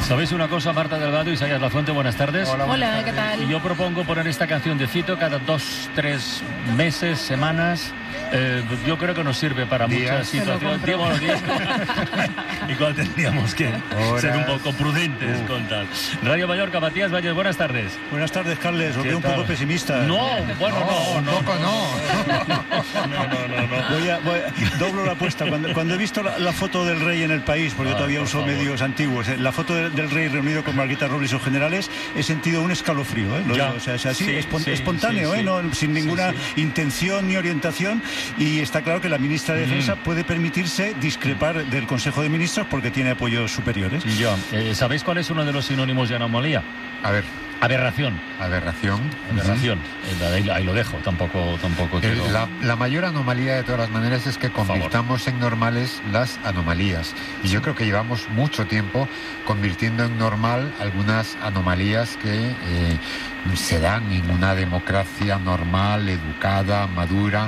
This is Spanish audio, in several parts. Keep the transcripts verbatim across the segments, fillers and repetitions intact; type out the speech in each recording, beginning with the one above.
¿Sabéis una cosa, Marta Delgado y Isaías Lafuente? Buenas tardes. Hola, buenas Hola ¿qué tal? Y yo propongo poner esta canción de Fito cada dos, tres meses, semanas. Eh, yo creo que nos sirve para días. Muchas situaciones. Días, bueno, días. Igual tendríamos que Horas. ser un poco prudentes uh. con tal. Radio Mallorca, Matías Valles, buenas tardes. Buenas tardes, Carles. Os veo un poco pesimista. No, bueno, no, no. Un poco no. No, no, no, no. Voy a, voy a, doblo la apuesta. Cuando, cuando he visto la, la foto del rey en El País, porque ah, todavía por uso favor. medios antiguos, eh, la foto de, del rey reunido con Margarita Robles y sus generales, he sentido un escalofrío. ¿eh? Lo digo, o sea, o sea así, sí, espont sí, espontáneo, sí, ¿eh? No, sin ninguna sí, sí. intención ni orientación. Y está claro que la ministra de Defensa mm. puede permitirse discrepar del Consejo de Ministros porque tiene apoyos superiores. Yo, eh, ¿sabéis cuál es uno de los sinónimos de anomalía? A ver. Aberración. Aberración. Aberración. Uh-huh. ahí, ahí lo dejo, tampoco, tampoco quiero... la, la mayor anomalía de todas las maneras es que convirtamos en normales las anomalías. Y yo creo que llevamos mucho tiempo convirtiendo en normal algunas anomalías que eh, se dan en una democracia normal, educada, madura.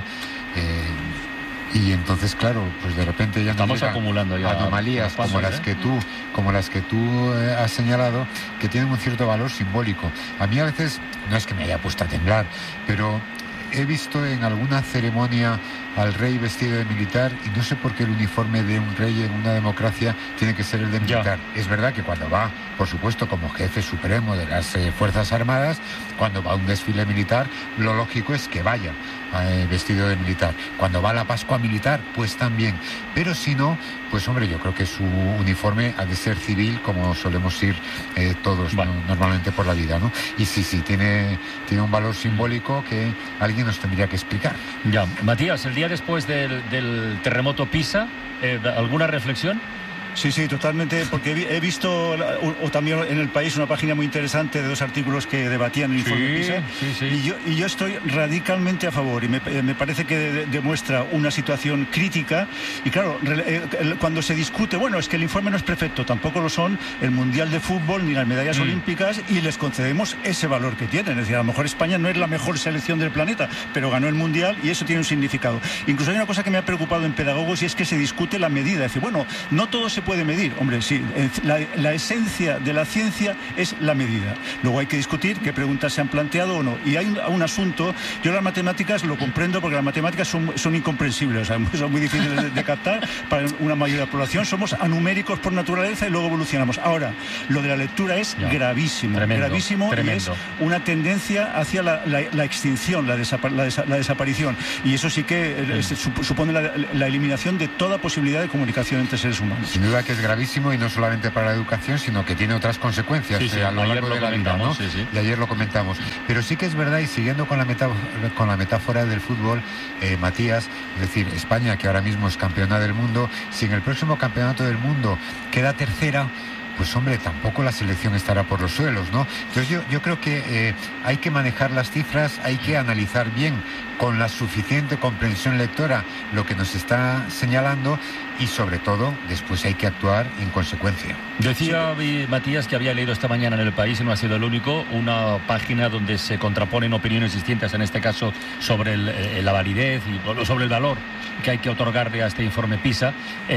Eh, Y entonces, claro, pues de repente ya estamos acumulando ya anomalías pasos, como las ¿eh? que tú, como las que tú eh, has señalado, que tienen un cierto valor simbólico. A mí a veces no es que me haya puesto a temblar, pero he visto en alguna ceremonia al rey vestido de militar y no sé por qué el uniforme de un rey en una democracia tiene que ser el de militar. Ya. Es verdad que cuando va, por supuesto, como jefe supremo de las eh, Fuerzas Armadas, cuando va a un desfile militar, lo lógico es que vaya eh, vestido de militar. Cuando va a la Pascua militar, pues también. Pero si no, pues hombre, yo creo que su uniforme ha de ser civil, como solemos ir eh, todos bueno. ¿no? normalmente por la vida, ¿no? Y sí, sí, tiene, tiene un valor simbólico que alguien nos tendría que explicar. Ya, Matías, el día después del, del terremoto Pisa, eh, ¿alguna reflexión? Sí, sí, totalmente, porque he visto o, o también en El País una página muy interesante de dos artículos que debatían el informe sí, PISA sí, sí. Y, yo, y yo estoy radicalmente a favor y me, me parece que de, demuestra una situación crítica y claro, re, cuando se discute, bueno, es que el informe no es perfecto, tampoco lo son el Mundial de Fútbol ni las medallas mm. olímpicas y les concedemos ese valor que tienen, es decir, a lo mejor España no es la mejor selección del planeta, pero ganó el Mundial y eso tiene un significado. Incluso hay una cosa que me ha preocupado en pedagogos y es que se discute la medida, es decir, bueno, no todo se puede medir. Hombre, sí, la, la esencia de la ciencia es la medida. Luego hay que discutir qué preguntas se han planteado o no. Y hay un, un asunto, yo las matemáticas lo comprendo porque las matemáticas son, son incomprensibles, o sea, son muy difíciles de, de captar para una mayoría de la población. Somos anuméricos por naturaleza y luego evolucionamos. Ahora, lo de la lectura es ya, gravísimo, tremendo, gravísimo tremendo. Y es una tendencia hacia la, la, la extinción, la, desapa, la, desa, la desaparición. Y eso sí que mm. es, supone la, la eliminación de toda posibilidad de comunicación entre seres humanos. Sin duda que es gravísimo y no solamente para la educación, sino que tiene otras consecuencias sí, sí, a lo largo de la vida, ¿no? Sí, sí. Y ayer lo comentamos. Pero sí que es verdad, y siguiendo con la metáfora, con la metáfora del fútbol, eh, Matías, es decir, España, que ahora mismo es campeona del mundo, si en el próximo campeonato del mundo queda tercera, pues hombre, tampoco la selección estará por los suelos, ¿no? Entonces yo, yo creo que eh, hay que manejar las cifras, hay que analizar bien con la suficiente comprensión lectora lo que nos está señalando y sobre todo después hay que actuar en consecuencia. Decía sí. Matías que había leído esta mañana en El País, y no ha sido el único, una página donde se contraponen opiniones distintas, en este caso sobre el, eh, la validez y sobre el valor que hay que otorgarle a este informe PISA.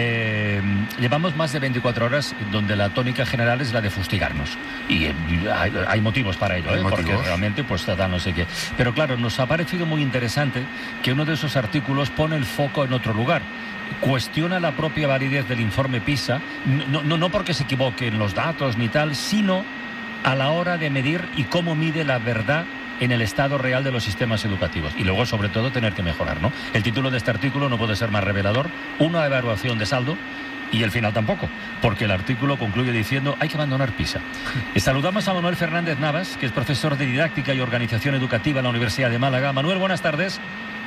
Eh, llevamos más de veinticuatro horas donde la tónica general es la de fustigarnos y, y hay, hay motivos para ello, ¿eh? Porque realmente pues da no sé qué. Pero claro, nos ha parecido muy interesante que uno de esos artículos pone el foco en otro lugar. Cuestiona la propia validez del informe PISA, no, no, no porque se equivoquen los datos ni tal, sino a la hora de medir y cómo mide la verdad en el estado real de los sistemas educativos. Y luego, sobre todo, tener que mejorar, ¿no? El título de este artículo no puede ser más revelador. Una evaluación de saldo. Y el final tampoco, porque el artículo concluye diciendo hay que abandonar PISA. Y saludamos a Manuel Fernández Navas, que es profesor de Didáctica y Organización Educativa en la Universidad de Málaga. Manuel, buenas tardes.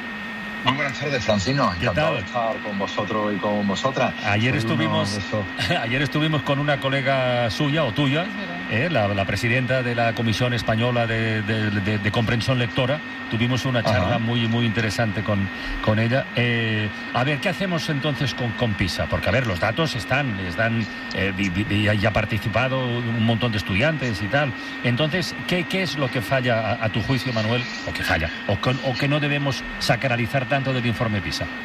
Muy buenas tardes, Francino. Encantado de estar con vosotros y con vosotras. Ayer estuvimos, ayer estuvimos con una colega suya o tuya, eh, la, la presidenta de la Comisión Española de, de, de, de Comprensión Lectora. Tuvimos una charla muy muy interesante con, con ella. Eh, a ver, ¿qué hacemos entonces con, con PISA? Porque, a ver, los datos están, están eh, y, y ha participado un montón de estudiantes y tal. Entonces, ¿qué, qué es lo que falla a, a tu juicio, Manuel? ¿O que falla? ¿O, con, o que no debemos sacralizar tanto del informe PISA?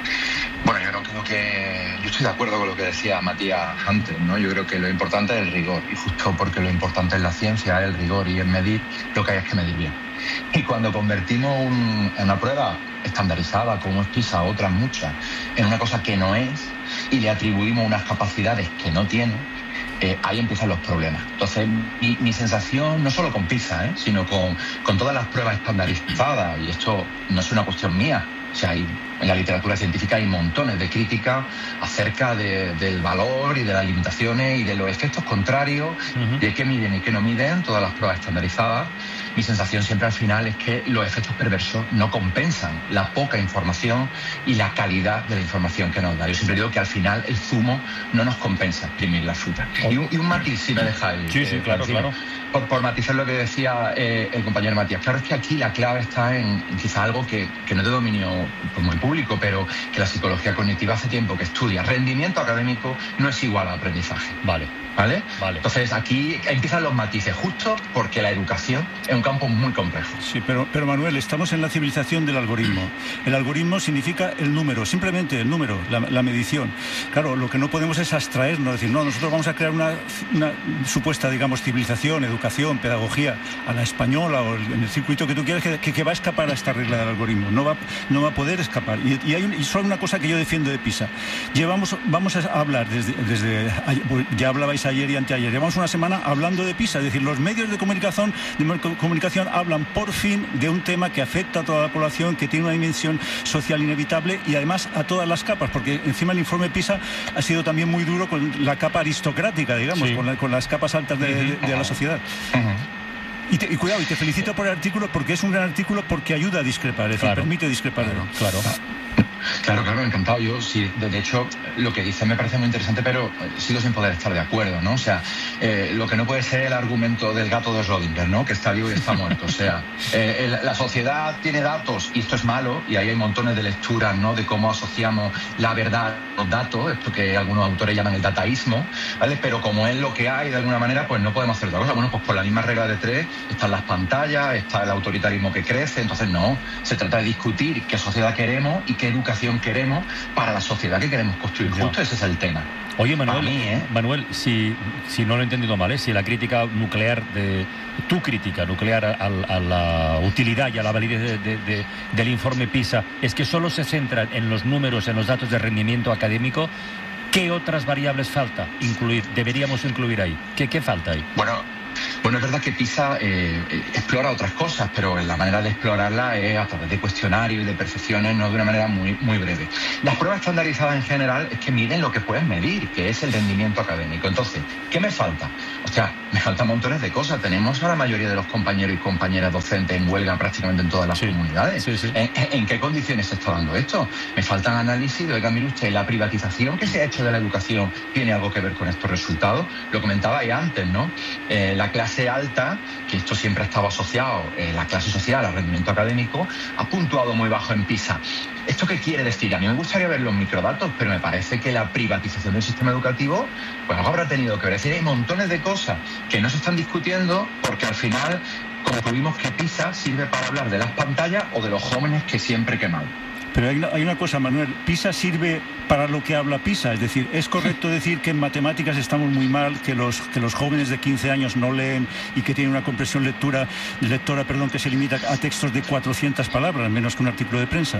Bueno, yo no creo que... Yo estoy de acuerdo con lo que decía Matías antes, ¿no? Yo creo que lo importante es el rigor, y justo porque lo importante en la ciencia es el rigor y en medir, lo que hay es que medir bien. Y cuando convertimos un, una prueba estandarizada, como es PISA, otras muchas, en una cosa que no es, y le atribuimos unas capacidades que no tiene, eh, ahí empiezan los problemas. Entonces, mi, mi sensación, no solo con PISA, ¿eh? sino con, con todas las pruebas estandarizadas, y esto no es una cuestión mía, o sea, hay, en la literatura científica hay montones de críticas acerca de, del valor y de las limitaciones y de los efectos contrarios, uh-huh. de qué miden y qué no miden todas las pruebas estandarizadas. Mi sensación siempre al final es que los efectos perversos no compensan la poca información y la calidad de la información que nos da. Yo siempre digo que al final el zumo no nos compensa exprimir la fruta. Oh. Y, un, y un matiz, si me dejáis. Sí, sí, eh, claro, claro. Por, por matizar lo que decía eh, el compañero Matías. Claro, es que aquí la clave está en, en quizá algo que, que no es de dominio pues, muy público, pero que la psicología cognitiva hace tiempo que estudia. Rendimiento académico no es igual al aprendizaje. Vale. ¿Vale? Vale. Entonces aquí empiezan los matices, justo porque la educación es un campo muy complejo. Sí, pero, pero Manuel, estamos en la civilización del algoritmo. El algoritmo significa el número, simplemente el número, la, la medición. Claro, lo que no podemos es abstraernos, decir, no, nosotros vamos a crear una, una supuesta, digamos, civilización, educación, pedagogía, a la española o en el circuito que tú quieras, que, que, que va a escapar a esta regla del algoritmo. No va, no va a poder escapar. Y, y hay un, y solo una cosa que yo defiendo de PISA. Llevamos, vamos a hablar desde, desde ya hablabais ayer y anteayer, llevamos una semana hablando de PISA, es decir, los medios de comunicación, de comunicación hablan por fin de un tema que afecta a toda la población, que tiene una dimensión social inevitable y además a todas las capas, porque encima el informe PISA ha sido también muy duro con la capa aristocrática, digamos, sí. con, la, con las capas altas de, de, de la sociedad. Uh-huh. Y, te, y cuidado, y te felicito por el artículo porque es un gran artículo porque ayuda a discrepar, es decir, claro. permite discrepar. Claro, claro. Claro, claro, encantado. Yo, sí, de hecho, lo que dice me parece muy interesante, pero sigo sin poder estar de acuerdo, ¿no? O sea, eh, lo que no puede ser el argumento del gato de Schrödinger, ¿no? Que está vivo y está muerto. O sea, eh, el, la sociedad tiene datos y esto es malo, y ahí hay montones de lecturas, ¿no? De cómo asociamos la verdad a los datos, esto que algunos autores llaman el dataísmo, ¿vale? Pero como es lo que hay, de alguna manera, pues no podemos hacer otra cosa. Bueno, pues por la misma regla de tres están las pantallas, está el autoritarismo que crece, entonces no, se trata de discutir qué sociedad queremos y qué educación queremos para la sociedad que queremos construir. Justo no. ese es el tema. Oye, Manuel, mí, ¿eh? Manuel, si, si no lo he entendido mal, ¿eh? si la crítica nuclear, de tu crítica nuclear a, a la utilidad y a la validez de, de, de, del informe PISA es que solo se centra en los números, en los datos de rendimiento académico, ¿qué otras variables falta incluir? Deberíamos incluir ahí. ¿Qué, qué falta ahí? Bueno, Bueno, es verdad que PISA eh, explora otras cosas, pero la manera de explorarla es a través de cuestionarios y de percepciones, no de una manera muy, muy breve. Las pruebas estandarizadas en general es que miden lo que pueden medir, que es el rendimiento académico. Entonces, ¿qué me falta? O sea, me faltan montones de cosas. Tenemos a la mayoría de los compañeros y compañeras docentes en huelga prácticamente en todas las sí, comunidades. Sí, sí. ¿En, ¿En qué condiciones se está dando esto? Me faltan análisis de, oiga, mire usted, la privatización que se ha hecho de la educación tiene algo que ver con estos resultados. Lo comentaba ya antes, ¿no? Eh, la clase alta, que esto siempre ha estado asociado, eh, la clase social al rendimiento académico, ha puntuado muy bajo en PISA. ¿Esto qué quiere decir? A mí me gustaría ver los microdatos, pero me parece que la privatización del sistema educativo pues algo habrá tenido que ver. Es decir, hay montones de cosas que no se están discutiendo porque al final concluimos que PISA sirve para hablar de las pantallas o de los jóvenes que siempre queman. Pero hay una, hay una cosa, Manuel, PISA sirve para lo que habla PISA, es decir, ¿es correcto decir que en matemáticas estamos muy mal, que los, que los jóvenes de quince años no leen y que tienen una comprensión lectura, lectora perdón, que se limita a textos de cuatrocientas palabras, menos que un artículo de prensa?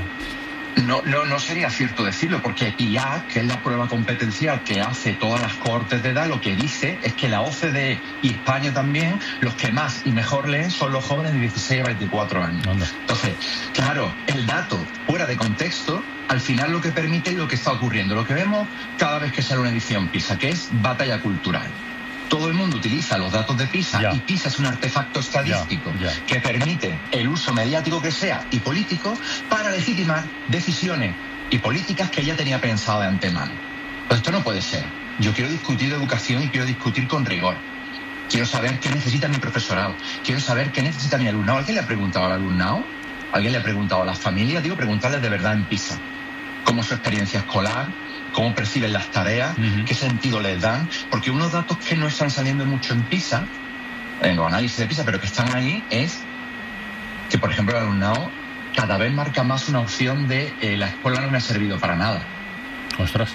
No, no, no sería cierto decirlo, porque I A, que es la prueba competencial que hace todas las cohortes de edad, lo que dice es que la O C D E y España también, los que más y mejor leen son los jóvenes de dieciséis a veinticuatro años. ¿Dónde? Entonces, claro, el dato fuera de contexto, al final lo que permite es lo que está ocurriendo, lo que vemos cada vez que sale una edición PISA, que es batalla cultural. Todo el mundo utiliza los datos de PISA ya. y PISA es un artefacto estadístico ya, ya. que permite el uso mediático que sea y político para legitimar decisiones y políticas que ya tenía pensado de antemano. Pues esto no puede ser. Yo quiero discutir de educación y quiero discutir con rigor. Quiero saber qué necesita mi profesorado. Quiero saber qué necesita mi alumnado. ¿Alguien le ha preguntado al alumnado? ¿Alguien le ha preguntado a las familias? Digo, preguntarles de verdad en PISA. ¿Cómo es su experiencia escolar? ¿Cómo perciben las tareas? Uh-huh. ¿Qué sentido les dan? Porque unos datos que no están saliendo mucho en PISA, en los análisis de PISA, pero que están ahí, es que, por ejemplo, el alumnado cada vez marca más una opción de eh, la escuela no me ha servido para nada. Ostras.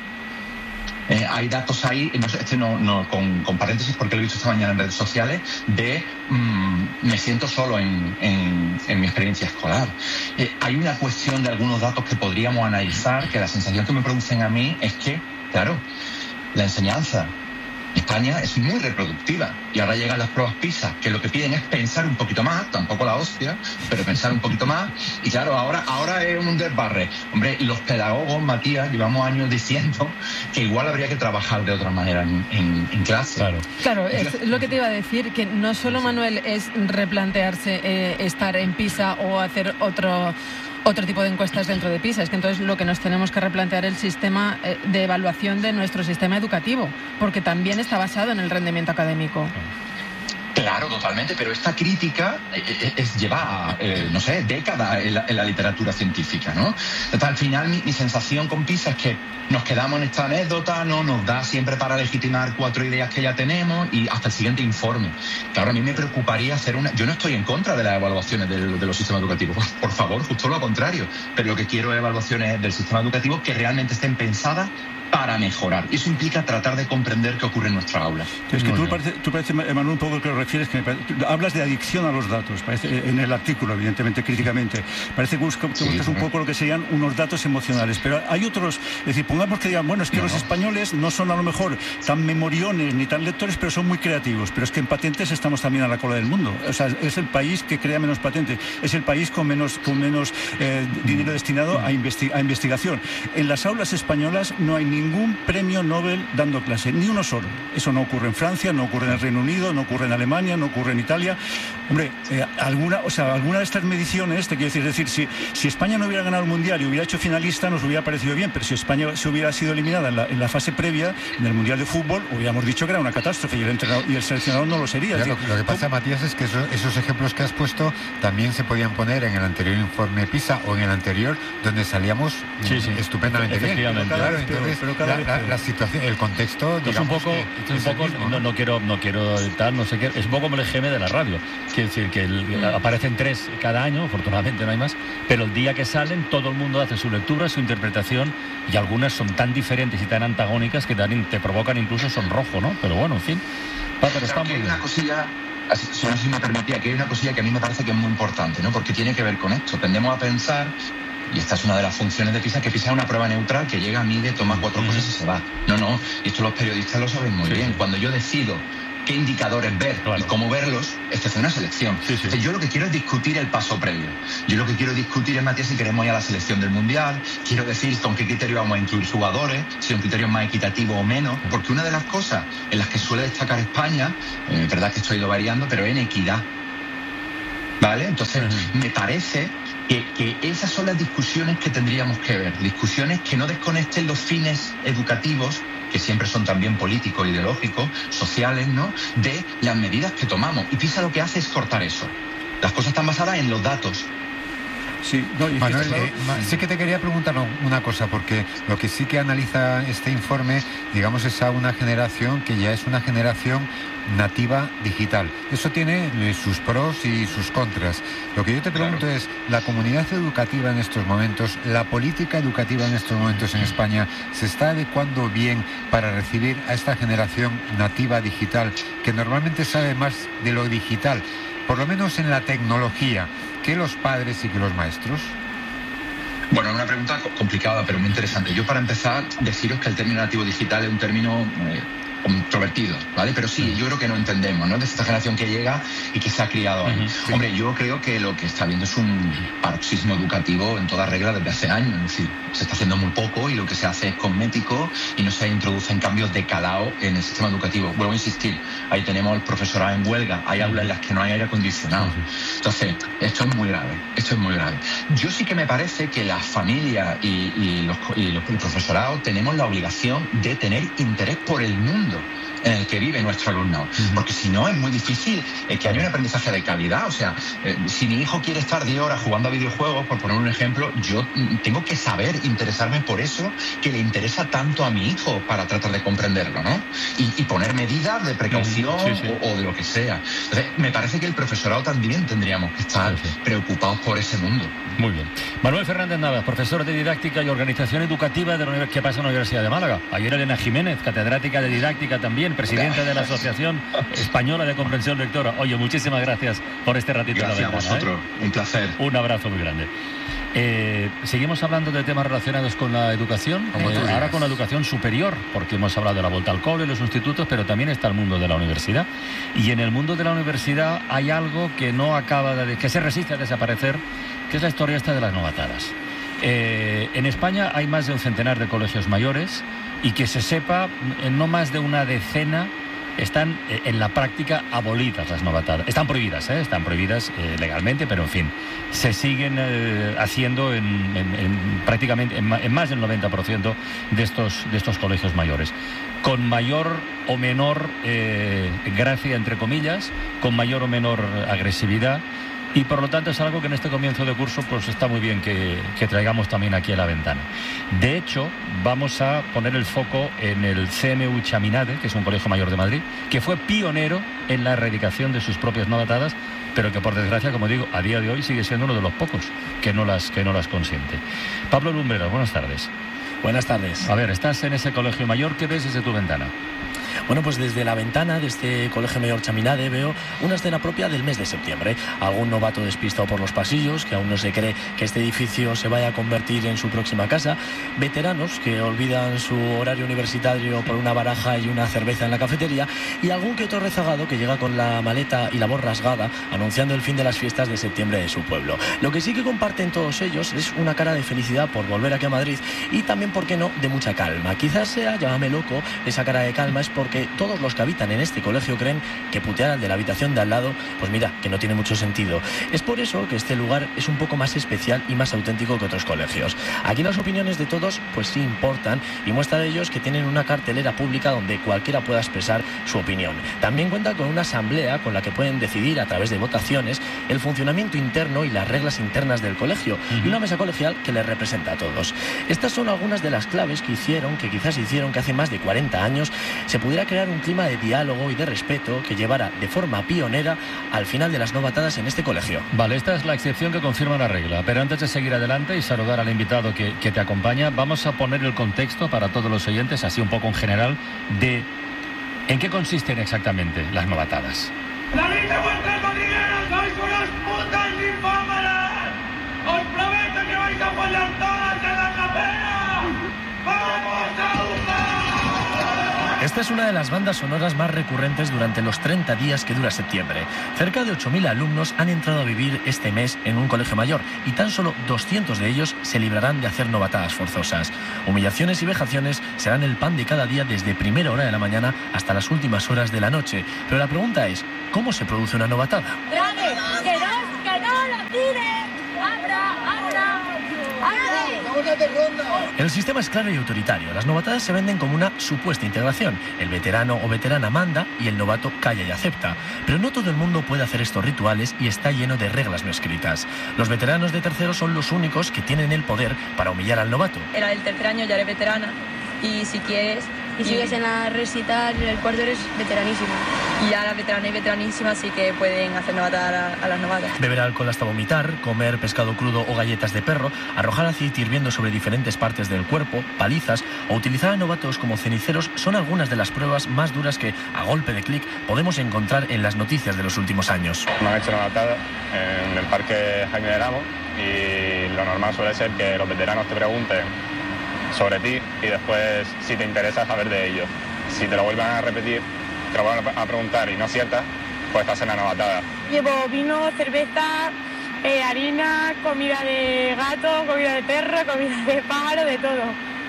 Eh, hay datos ahí, no sé, este no, no con, con paréntesis porque lo he visto esta mañana en redes sociales, de mmm, me siento solo en, en, en mi experiencia escolar. Eh, hay una cuestión de algunos datos que podríamos analizar, que la sensación que me producen a mí es que, claro, la enseñanza en España es muy reproductiva y ahora llegan las pruebas PISA, que lo que piden es pensar un poquito más, tampoco la hostia, pero pensar un poquito más, y claro, ahora, ahora es un desbarre. Hombre, los pedagogos, Matías, llevamos años diciendo que igual habría que trabajar de otra manera en, en, en clase. Claro, claro, es lo que te iba a decir, que no solo, Manuel, es replantearse eh, estar en PISA o hacer otro... otro tipo de encuestas dentro de PISA, es que entonces lo que nos tenemos que replantear es el sistema de evaluación de nuestro sistema educativo, porque también está basado en el rendimiento académico. Claro, totalmente, pero esta crítica es, es, lleva, eh, no sé, décadas en la, en la literatura científica, ¿no? Entonces, al final, mi, mi sensación con PISA es que nos quedamos en esta anécdota, no nos da siempre para legitimar cuatro ideas que ya tenemos y hasta el siguiente informe. Claro, a mí me preocuparía hacer una... Yo no estoy en contra de las evaluaciones de, de los sistemas educativos, por favor, justo lo contrario, pero lo que quiero es evaluaciones del sistema educativo que realmente estén pensadas para mejorar. Eso implica tratar de comprender qué ocurre en nuestra aula. Es que tú parece, tú parece, Emanuel, un poco que lo refieres, que parece, hablas de adicción a los datos, parece, en el artículo, evidentemente, críticamente. Parece que buscas, sí, buscas un poco lo que serían unos datos emocionales, pero hay otros, es decir, pongamos que digan, bueno, es que no. los españoles no son a lo mejor tan memoriones ni tan lectores, pero son muy creativos. Pero es que en patentes estamos también a la cola del mundo. O sea, es el país que crea menos patentes, es el país con menos, con menos eh, dinero destinado a, investi a investigación. En las aulas españolas no hay ningún ningún premio Nobel dando clase, ni uno solo. Eso no ocurre en Francia, no ocurre en el Reino Unido, no ocurre en Alemania, no ocurre en Italia. Hombre, eh, alguna, o sea, alguna de estas mediciones, te quiero decir, es decir, si, si España no hubiera ganado el Mundial y hubiera hecho finalista, nos hubiera parecido bien, pero si España se hubiera sido eliminada en la, en la fase previa del Mundial de Fútbol, hubiéramos dicho que era una catástrofe y el entrenador y el seleccionador no lo sería. Lo, lo que pasa, Matías, es que eso, esos ejemplos que has puesto también se podían poner en el anterior informe PISA o en el anterior, donde salíamos sí, sí, estupendamente bien. Claro, entonces, pero cada la, la, la situación, el contexto, es un poco, que, es un poco mismo, ¿no? no, no quiero, no quiero tal, no sé qué, es un poco como el G M de la radio. Quiero decir que el, mm. aparecen tres cada año, afortunadamente no hay más, pero el día que salen todo el mundo hace su lectura, su interpretación, y algunas son tan diferentes y tan antagónicas que te, te provocan incluso sonrojo, ¿no? Pero bueno, en fin. Va, pero está muy bien. Una cosilla, así, si me permitía, que hay una cosilla que a mí me parece que es muy importante, ¿no? Porque tiene que ver con esto. Tendemos a pensar, y esta es una de las funciones de PISA, que PISA es una prueba neutral que llega, mide, toma cuatro mm. cosas y se va. No, no, y esto los periodistas lo saben muy sí. bien. Cuando yo decido qué indicadores ver claro. y cómo verlos, esta es una selección. Sí, sí. Entonces, yo lo que quiero es discutir el paso previo. Yo lo que quiero discutir es, Matías, si queremos ir a la selección del Mundial, quiero decir con qué criterio vamos a incluir jugadores, si un criterio más equitativo o menos, porque una de las cosas en las que suele destacar España, es eh, verdad que esto ha ido variando, pero en equidad. ¿Vale? Entonces, uh-huh. me parece que, que esas son las discusiones que tendríamos que ver, discusiones que no desconecten los fines educativos, que siempre son también políticos, ideológicos, sociales, ¿no?, de las medidas que tomamos. Y PISA lo que hace es cortar eso. Las cosas están basadas en los datos. Sí, no, y Manuel, que, eh, sí que te quería preguntar una cosa, porque lo que sí que analiza este informe, digamos, es a una generación que ya es una generación nativa digital. Eso tiene sus pros y sus contras. Lo que yo te pregunto claro. es, ¿la comunidad educativa en estos momentos, la política educativa en estos momentos en España, se está adecuando bien para recibir a esta generación nativa digital, que normalmente sabe más de lo digital, por lo menos en la tecnología, que los padres y que los maestros? Bueno, es una pregunta complicada, pero muy interesante. Yo, para empezar, deciros que el término nativo digital es un término eh, controvertido, ¿vale? Pero sí, yo creo que no entendemos, ¿no?, de esta generación que llega y que se ha criado ahí. Uh-huh, sí. Hombre, yo creo que lo que está viendo es un paroxismo educativo en toda regla desde hace años. Es decir, se está haciendo muy poco y lo que se hace es cosmético y no se introducen cambios de calado en el sistema educativo. Vuelvo a insistir, ahí tenemos el profesorado en huelga, hay aulas en las que no hay aire acondicionado. Uh-huh. Entonces, esto es muy grave, esto es muy grave. Yo sí que me parece que las familias y, y, los, y los, el profesorado tenemos la obligación de tener interés por el mundo. en el que vive nuestro alumnado. Uh-huh. Porque si no, es muy difícil eh, que haya un aprendizaje de calidad. O sea, eh, si mi hijo quiere estar diez horas jugando a videojuegos, por poner un ejemplo, yo tengo que saber interesarme por eso que le interesa tanto a mi hijo para tratar de comprenderlo, ¿no? Y, y poner medidas de precaución sí, sí. O, o de lo que sea. Entonces, me parece que el profesorado también tendríamos que estar sí, sí. preocupados por ese mundo. Muy bien. Manuel Fernández Navas, profesor de Didáctica y Organización Educativa de la, ¿qué pasa en la Universidad de Málaga? Ayer Elena Jiménez, catedrática de Didáctica también, presidenta de la Asociación Española de Comprensión Lectora. Oye, muchísimas gracias por este ratito. Gracias de la ventana, a vosotros, ¿eh? Un placer. Un abrazo muy grande. Eh, seguimos hablando de temas relacionados con la educación, eh, ahora con la educación superior, porque hemos hablado de la vuelta al cole, los institutos, pero también está el mundo de la universidad. Y en el mundo de la universidad hay algo que no acaba de, que se resiste a desaparecer, que es la historia esta de las novatadas. Eh, en España hay más de un centenar de colegios mayores y que se sepa, en no más de una decena están eh, en la práctica abolidas las novatadas. Están prohibidas, ¿eh? Están prohibidas eh, legalmente, pero en fin, se siguen eh, haciendo en, en, en prácticamente en, en más del noventa por ciento de estos, de estos colegios mayores. Con mayor o menor eh, gracia, entre comillas, con mayor o menor agresividad. Y por lo tanto es algo que en este comienzo de curso pues está muy bien que, que traigamos también aquí a la ventana. De hecho, vamos a poner el foco en el C M U Chaminade, que es un colegio mayor de Madrid, que fue pionero en la erradicación de sus propias novatadas, pero que por desgracia, como digo, a día de hoy sigue siendo uno de los pocos que no las, que no las consiente. Pablo Lumbreras, buenas tardes. Buenas tardes. A ver, estás en ese colegio mayor, ¿qué ves desde tu ventana? Bueno, pues desde la ventana de este Colegio Mayor Chaminade veo una escena propia del mes de septiembre. Algún novato despistado por los pasillos, que aún no se cree que este edificio se vaya a convertir en su próxima casa. Veteranos que olvidan su horario universitario por una baraja y una cerveza en la cafetería. Y algún que otro rezagado que llega con la maleta y la voz rasgada, anunciando el fin de las fiestas de septiembre de su pueblo. Lo que sí que comparten todos ellos es una cara de felicidad por volver aquí a Madrid y también, ¿por qué no?, de mucha calma. Quizás sea, llámame loco, esa cara de calma es porque todos los que habitan en este colegio creen que putear al de la habitación de al lado, pues mira, que no tiene mucho sentido. Es por eso que este lugar es un poco más especial y más auténtico que otros colegios. Aquí las opiniones de todos pues sí importan y muestra de ellos que tienen una cartelera pública donde cualquiera pueda expresar su opinión. También cuenta con una asamblea con la que pueden decidir a través de votaciones el funcionamiento interno y las reglas internas del colegio uh-huh. y una mesa colegial que les representa a todos. Estas son algunas de las claves que hicieron, que quizás hicieron que hace más de cuarenta años se pudiera crear un clima de diálogo y de respeto que llevara de forma pionera al final de las novatadas en este colegio. Vale, esta es la excepción que confirma la regla, pero antes de seguir adelante y saludar al invitado que, que te acompaña, vamos a poner el contexto para todos los oyentes, así un poco en general, de en qué consisten exactamente las novatadas. ¡La dicha vuestra madrigueras! ¡Sois unos putas infámenes! ¡Os prometo que vais a apoyar todas en la capela! ¡Vamos a usar! Esta es una de las bandas sonoras más recurrentes durante los treinta días que dura septiembre. Cerca de ocho mil alumnos han entrado a vivir este mes en un colegio mayor y tan solo doscientos de ellos se librarán de hacer novatadas forzosas. Humillaciones y vejaciones serán el pan de cada día desde primera hora de la mañana hasta las últimas horas de la noche. Pero la pregunta es, ¿cómo se produce una novatada? ¡Grande! ¡Que no, que no la tire! ¡Abra, abra! El sistema es claro y autoritario. Las novatadas se venden como una supuesta integración. El veterano o veterana manda y el novato calla y acepta. Pero no todo el mundo puede hacer estos rituales y está lleno de reglas no escritas. Los veteranos de tercero son los únicos que tienen el poder para humillar al novato. Era el tercer año, ya eres veterana. Y si quieres... Y sigues en la recital, en el cuarto eres veteranísima. Y ya las veteranas y veteranísimas sí que pueden hacer novatar a, a las novatas. Beber alcohol hasta vomitar, comer pescado crudo o galletas de perro, arrojar aceite hirviendo sobre diferentes partes del cuerpo, palizas o utilizar a novatos como ceniceros son algunas de las pruebas más duras que, a golpe de clic, podemos encontrar en las noticias de los últimos años. Me han hecho novatada en el parque Jaime de Ramos y lo normal suele ser que los veteranos te pregunten sobre ti y después, si te interesa, saber de ellos. Si te lo vuelven a repetir, te lo vuelven a preguntar y no aciertas, pues estás en la novatada. Llevo vino, cerveza, eh, harina, comida de gato, comida de perro, comida de pájaro, de todo.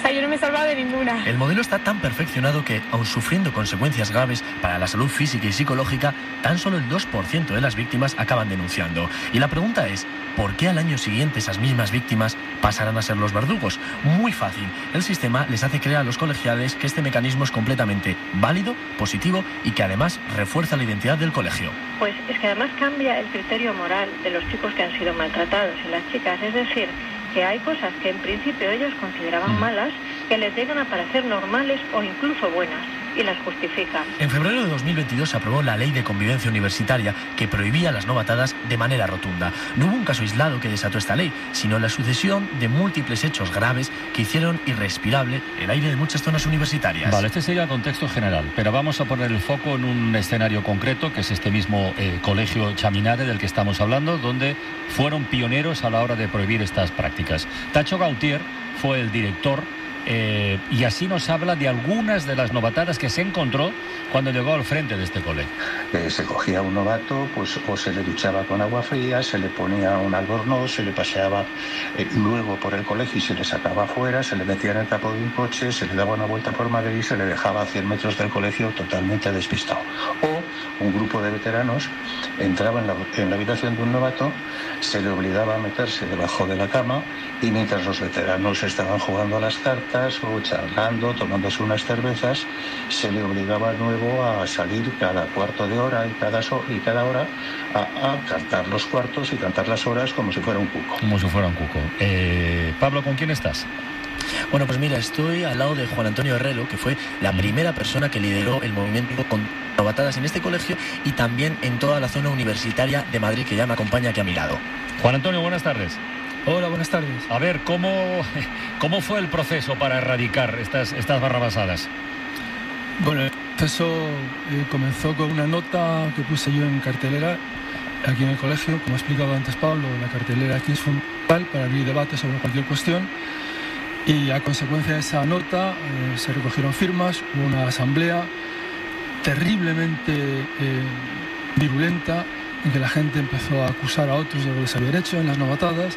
sea, yo no me he salvado de ninguna. El modelo está tan perfeccionado que, aun sufriendo consecuencias graves para la salud física y psicológica, tan solo el dos por ciento de las víctimas acaban denunciando. Y la pregunta es, ¿por qué al año siguiente esas mismas víctimas pasarán a ser los verdugos? Muy fácil. El sistema les hace creer a los colegiales que este mecanismo es completamente válido, positivo y que además refuerza la identidad del colegio. Pues es que además cambia el criterio moral de los chicos que han sido maltratados y las chicas. Es decir, que hay cosas que en principio ellos consideraban malas que les llegan a parecer normales o incluso buenas y las justifican. En febrero de dos mil veintidós se aprobó la Ley de Convivencia Universitaria que prohibía las novatadas de manera rotunda. No hubo un caso aislado que desató esta ley, sino la sucesión de múltiples hechos graves que hicieron irrespirable el aire de muchas zonas universitarias. Vale, este sería el contexto general, pero vamos a poner el foco en un escenario concreto, que es este mismo eh, colegio Chaminade del que estamos hablando, donde fueron pioneros a la hora de prohibir estas prácticas. Tacho Gautier fue el director. Eh, y así nos habla de algunas de las novatadas que se encontró cuando llegó al frente de este cole. Eh, se cogía un novato, pues o se le duchaba con agua fría, se le ponía un albornoz, se le paseaba eh, luego por el colegio y se le sacaba afuera, se le metía en el capó de un coche, se le daba una vuelta por Madrid y se le dejaba a cien metros del colegio totalmente despistado. O un grupo de veteranos entraba en la, en la habitación de un novato, se le obligaba a meterse debajo de la cama y mientras los veteranos estaban jugando a las cartas o charlando, tomándose unas cervezas, se le obligaba de nuevo a salir cada cuarto de hora y cada, so y cada hora a, a cantar los cuartos y cantar las horas como si fuera un cuco. Como si fuera un cuco. Eh, Pablo, ¿con quién estás? Bueno, pues mira, estoy al lado de Juan Antonio Herrero, que fue la primera persona que lideró el movimiento con novatadas en este colegio y también en toda la zona universitaria de Madrid, que ya me acompaña aquí a mi lado. Juan Antonio, buenas tardes. Hola, buenas tardes. A ver, ¿cómo, cómo fue el proceso para erradicar estas, estas barrabasadas? Bueno, el proceso eh, comenzó con una nota que puse yo en cartelera aquí en el colegio. Como ha explicado antes Pablo, la cartelera aquí es fundamental para abrir debate sobre cualquier cuestión. Y a consecuencia de esa nota eh, se recogieron firmas, hubo una asamblea terriblemente eh, virulenta en que la gente empezó a acusar a otros de lo que les habían hecho en las novatadas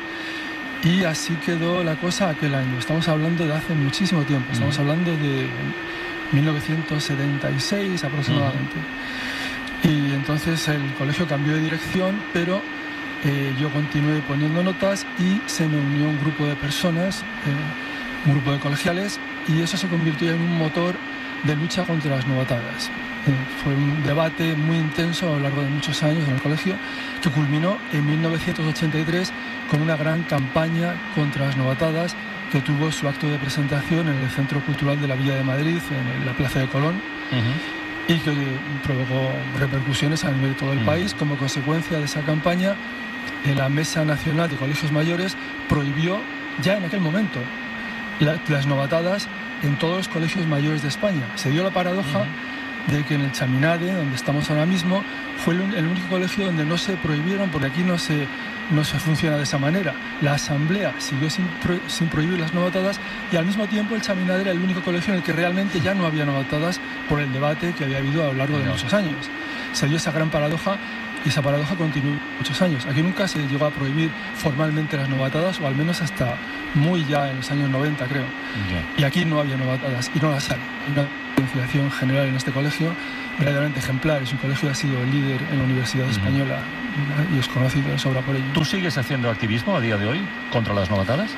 y así quedó la cosa aquel año. Estamos hablando de hace muchísimo tiempo, estamos hablando de mil novecientos setenta y seis aproximadamente. Uh-huh. Y entonces el colegio cambió de dirección, pero eh, yo continué poniendo notas y se me unió un grupo de personas, eh, un grupo de colegiales, y eso se convirtió en un motor de lucha contra las novatadas. Fue un debate muy intenso a lo largo de muchos años en el colegio que culminó en mil novecientos ochenta y tres con una gran campaña contra las novatadas que tuvo su acto de presentación en el Centro Cultural de la Villa de Madrid, en la Plaza de Colón, uh-huh. y que provocó repercusiones a nivel de todo el uh-huh. país. Como consecuencia de esa campaña, la Mesa Nacional de Colegios Mayores prohibió ya en aquel momento la, las novatadas en todos los colegios mayores de España. Se dio la paradoja uh-huh. de que en el Chaminade, donde estamos ahora mismo, fue el, el único colegio donde no se prohibieron, porque aquí no se, no se funciona de esa manera. La asamblea siguió sin, pro, sin prohibir las novatadas y al mismo tiempo el Chaminade era el único colegio en el que realmente ya no había novatadas por el debate que había habido a lo largo de no. muchos años. Se dio esa gran paradoja y esa paradoja continuó muchos años. Aquí nunca se llegó a prohibir formalmente las novatadas, o al menos hasta muy ya en los años noventa, creo. Yeah. Y aquí no había novatadas y no las hay. Hay una conciliación general en este colegio verdaderamente ejemplar. Es un colegio que ha sido el líder en la Universidad uh-huh. Española y es conocido de sobra por ello. ¿Tú sigues haciendo activismo a día de hoy contra las novatadas?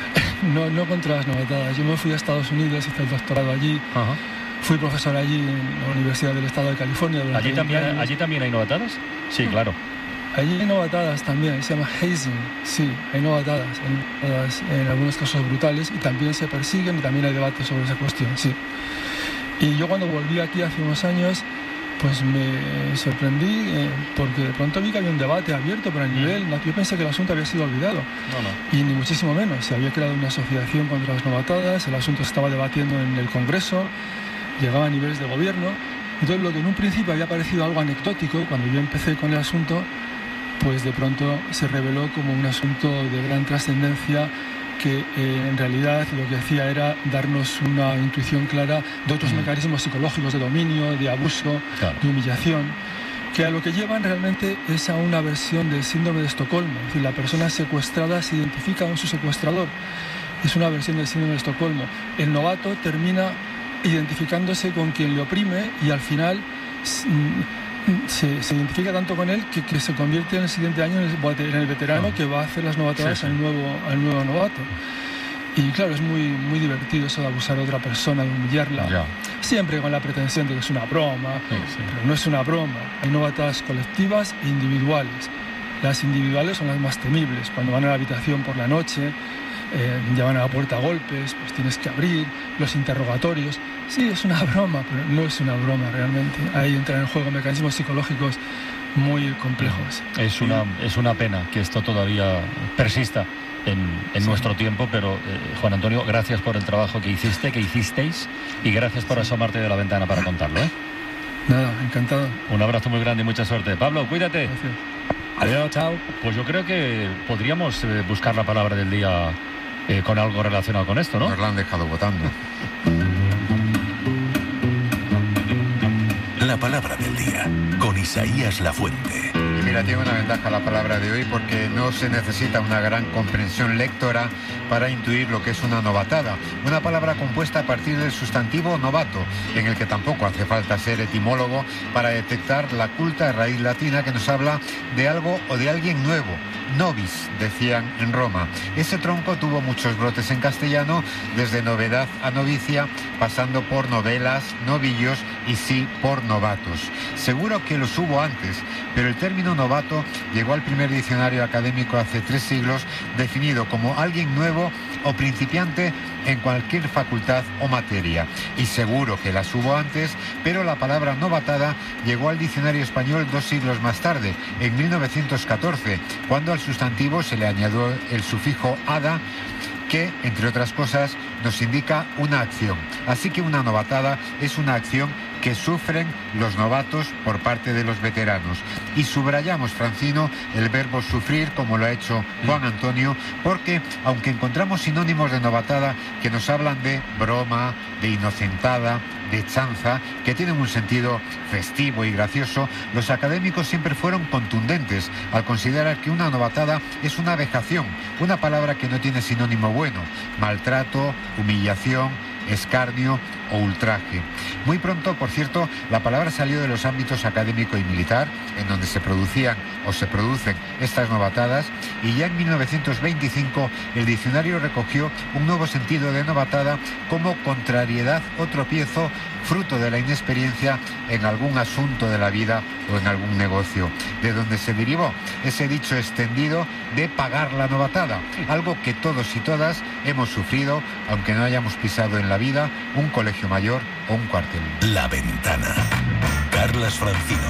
no, no contra las novatadas. Yo me fui a Estados Unidos, hice el doctorado allí. Uh-huh. Fui profesor allí en la Universidad del Estado de California. ¿Allí también, ¿Allí también hay novatadas? Sí, claro. Allí hay novatadas también, se llama hazing, sí, hay novatadas, hay novatadas en algunos casos brutales y también se persiguen y también hay debate sobre esa cuestión, sí. Y yo cuando volví aquí hace unos años, pues me sorprendí eh, porque de pronto vi que había un debate abierto por el nivel. Yo pensé que el asunto había sido olvidado. No, no. Y ni muchísimo menos. Se había creado una asociación contra las novatadas, el asunto se estaba debatiendo en el Congreso, llegaba a niveles de gobierno. Entonces lo que en un principio había parecido algo anecdótico, cuando yo empecé con el asunto, pues de pronto se reveló como un asunto de gran trascendencia que eh, en realidad lo que hacía era darnos una intuición clara de otros mm. mecanismos psicológicos de dominio, de abuso, claro. de humillación, que a lo que llevan realmente es a una versión del síndrome de Estocolmo. Es decir, la persona secuestrada se identifica con su secuestrador Es una versión del síndrome de Estocolmo. El novato termina identificándose con quien le oprime y al final se, se identifica tanto con él que, que se convierte en el siguiente año en el, en el veterano no. que va a hacer las novatadas sí, sí. Al, nuevo, al nuevo novato. Y claro, es muy, muy divertido eso de abusar de otra persona, de humillarla. Ya. Siempre con la pretensión de que es una broma, sí, sí. pero no es una broma. Hay novatadas colectivas e individuales. Las individuales son las más temibles. Cuando van a la habitación por la noche, eh, llaman a la puerta a golpes, pues tienes que abrir, los interrogatorios. Sí, es una broma, pero no es una broma realmente. Ahí entran en juego mecanismos psicológicos muy complejos. Es una, es una pena que esto todavía persista en, en sí. nuestro tiempo, pero eh, Juan Antonio, gracias por el trabajo que hiciste, que hicisteis, y gracias por asomarte de la ventana para contarlo, ¿eh? Nada, encantado. Un abrazo muy grande y mucha suerte. Pablo, cuídate. Gracias. Adiós, chao. Pues yo creo que podríamos eh, buscar la palabra del día eh, con algo relacionado con esto, ¿no? Nos la han dejado votando. La palabra del día, con Isaías Lafuente. Y mira, tiene una ventaja la palabra de hoy porque no se necesita una gran comprensión lectora para intuir lo que es una novatada. Una palabra compuesta a partir del sustantivo novato, en el que tampoco hace falta ser etimólogo para detectar la culta raíz latina que nos habla de algo o de alguien nuevo. Novis, decían en Roma. Ese tronco tuvo muchos brotes en castellano, desde novedad a novicia, pasando por novelas, novillos y sí por novatos. Seguro que los hubo antes, pero el término novato llegó al primer diccionario académico hace tres siglos, definido como alguien nuevo o principiante en cualquier facultad o materia. Y seguro que las hubo antes, pero la palabra novatada llegó al diccionario español dos siglos más tarde, en mil novecientos catorce, cuando al sustantivo se le añadió el sufijo ada, que, entre otras cosas, nos indica una acción. Así que una novatada es una acción que sufren los novatos por parte de los veteranos. Y subrayamos, Francino, el verbo sufrir, como lo ha hecho Juan Antonio, porque aunque encontramos sinónimos de novatada que nos hablan de broma, de inocentada, de chanza, que tienen un sentido festivo y gracioso, los académicos siempre fueron contundentes al considerar que una novatada es una vejación, una palabra que no tiene sinónimo bueno: maltrato, humillación, escarnio o ultraje. Muy pronto, por cierto, la palabra salió de los ámbitos académico y militar, en donde se producían o se producen estas novatadas, y ya en mil novecientos veinticinco el diccionario recogió un nuevo sentido de novatada como contrariedad o tropiezo fruto de la inexperiencia en algún asunto de la vida o en algún negocio, de donde se derivó ese dicho extendido de pagar la novatada, algo que todos y todas hemos sufrido, aunque no hayamos pisado en la vida un colegio mayor o un cuartel. La Ventana. Carlas Francino.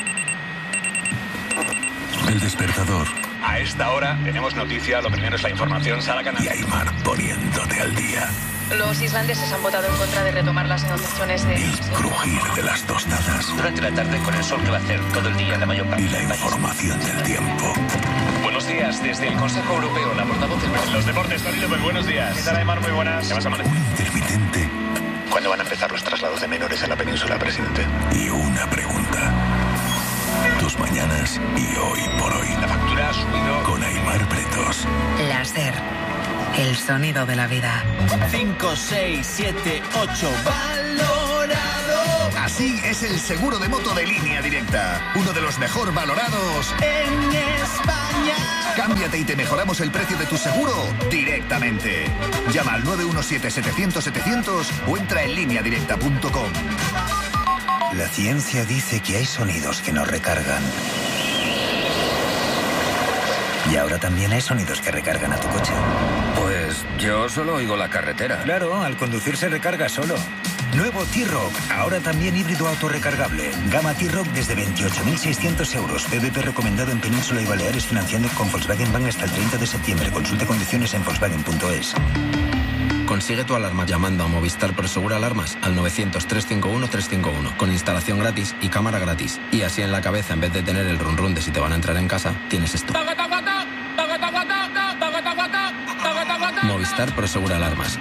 El despertador. A esta hora tenemos noticia, lo primero es la información, Sara Canal. Y Aymar poniéndote al día. Los islandeses han votado en contra de retomar las negociaciones de... El crujir de las tostadas. Durante la tarde con el sol que va a hacer todo el día en la mayor parte y la información del tiempo. Buenos días, desde el Consejo Europeo, la portavoz del... Los deportes, Tony López, buenos días. ¿Qué tal, Aymar? Muy buenas. ¿Qué vas a amanecer? Un intermitente. ¿Cuándo van a empezar los traslados de menores a la península, presidente? Y una pregunta. Tus mañanas y hoy por hoy. La factura ha subido. Con Aymar Pretos. Láser. El sonido de la vida. cinco, seis, siete, ocho. Valorado. Así es el seguro de moto de Línea Directa. Uno de los mejor valorados en España. Cámbiate y te mejoramos el precio de tu seguro directamente. Llama al nueve uno siete, setecientos, setecientos o entra en línea directa punto com. La ciencia dice que hay sonidos que nos recargan. Y ahora también hay sonidos que recargan a tu coche. Pues yo solo oigo la carretera. Claro, al conducir se recarga solo. Nuevo T-Roc, ahora también híbrido autorrecargable. Gama T-Roc desde veintiocho mil seiscientos euros. P V P recomendado en Península y Baleares, financiando con Volkswagen Bank hasta el treinta de septiembre. Consulte condiciones en volkswagen punto es. Consigue tu alarma llamando a Movistar Prosegura Alarmas al novecientos, trescientos cincuenta y uno, trescientos cincuenta y uno, con instalación gratis y cámara gratis. Y así en la cabeza, en vez de tener el run run de si te van a entrar en casa, tienes esto. Movistar Prosegura Alarmas.